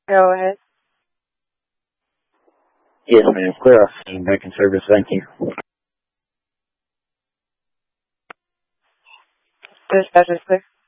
Go ahead. Yes, ma'am. Clear. I'm back in service. Thank you. Dispatch is clear.